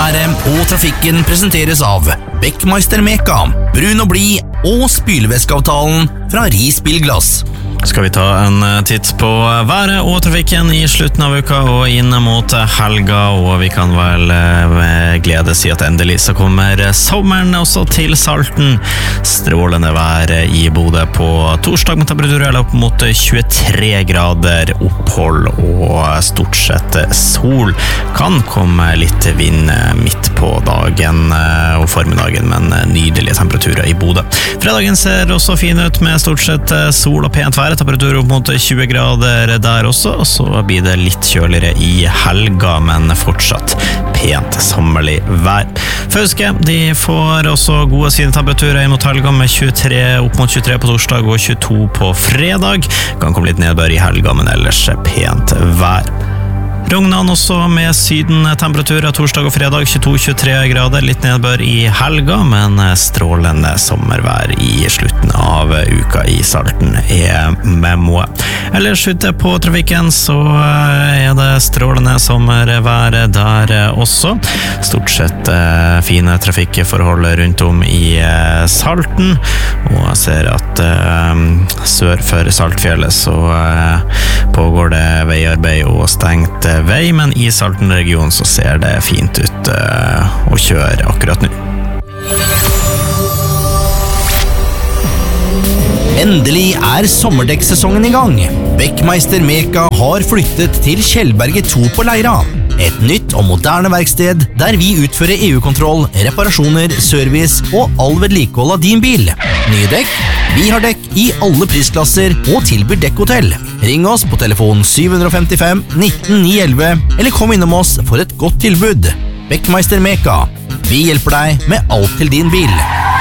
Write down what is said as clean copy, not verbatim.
Været og trafikken presenteres av Beckmeister Meka, brun og blid og spylevæskeavtalen fra Ris Bilglass. Skal vi ta en titt på været og trafikken i slutten av uka og inn mot helga, og vi kan vel med glede si at endelig så kommer sommeren også til Salten. Strålende vær i Bodø på torsdag med temperaturer opp mot 23 grader, opphold og stort sett sol. Kan komme litt vind midt på dagen og formiddagen, men nydelige temperaturer i Bodø. Fredagen ser også fin ut med stort sett sol og pent vær. Temperatur opp mot 20 grader der også, og så blir det litt kjøligere i helga, men fortsatt pent sommerlig vær. Fauske, de får også gode sine temperaturer mot helga med 23, opp mot 23 på torsdag og 22 på fredag. Kan komme litt nedbør i helga, men ellers pent vær. Rognan også med sydentemperaturer torsdag og fredag 22-23 grader, litt nedbør i helga, men strålende sommervær i slutten av uka i Salten med Moe. Ellers ute på trafikken så det strålende sommervær der også. Stort sett fine trafikkforhold rundt om i Salten, og jeg ser at sør for Saltfjellet så pågår det veiarbeid og stengt vei, men i Salten-regionen så ser det fint ut å kjøre akkurat nå. Endelig sommerdekksesongen i gang. Beckmeister Meka har flyttet til Kjellberget 2 på Leira. Et nytt og moderne verksted der vi utfører EU-kontroll, reparasjoner, service og all vedlikehold av din bil. Nye dekk? Vi har dekk i alle prisklasser og tilbyr dekkhotell. Ring oss på telefon 755 19 911 eller kom innom oss for et godt tilbud. Beckmeister Meka. Vi hjelper deg med alt til din bil.